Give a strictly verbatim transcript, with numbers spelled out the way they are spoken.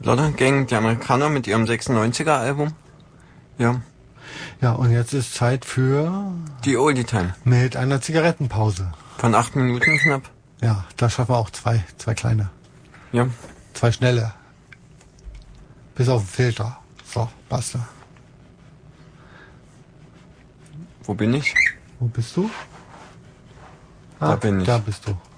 Lotta Gang, die Amerikaner mit ihrem sechsundneunziger-Album. Ja. Ja, und jetzt ist Zeit für... Die Oldie Time. Mit einer Zigarettenpause. Von acht Minuten knapp. Ja, da schaffen wir auch zwei, zwei kleine. Ja. Zwei schnelle. Bis auf den Filter. So, basta. Wo bin ich? Wo bist du? Da Ah, bin ich. Da bist du.